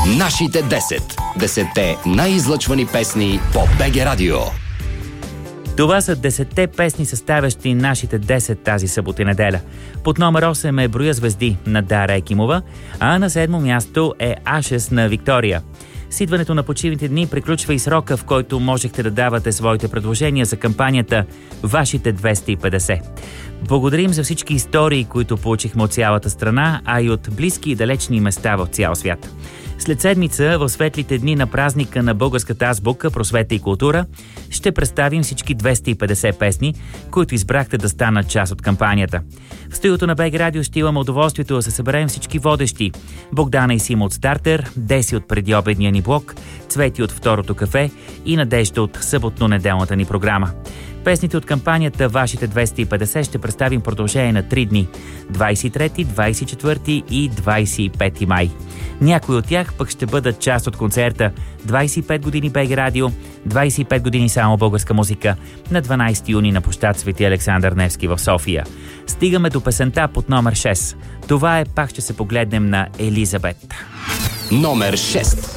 Нашите 10. 10-те най-излъчвани песни по БГ Радио. Това са 10-те песни, съставящи нашите 10 тази събота и неделя. Под номер 8 е Броя звезди на Дара Екимова, а на 7 място е Ashes на Виктория. С идването на почивните дни приключва и срока, в който можехте да давате своите предложения за кампанията Вашите 250. Благодарим за всички истории, които получихме от цялата страна, а и от близки и далечни места в цял свят. След седмица, в светлите дни на празника на българската азбука, просвета и култура, ще представим всички 250 песни, които избрахте да станат част от кампанията. В студиото на БГ Радио ще имаме удоволствието да се съберем всички водещи: Богдана и Сима от Стартер, Деси от предиобедния ни блок, Цвети от Второто кафе и Надежда от съботно-неделната ни програма. Песните от кампанията Вашите 250 ще представим продължение на 3 дни – 23, 24 и 25 май. Някои от тях пък ще бъдат част от концерта 25 години БГ Радио, 25 години само българска музика на 12 юни на площад Свети Александър Невски в София. Стигаме до песента под номер 6. Това е "Пак ще се погледнем" на Елизабет. Номер 6.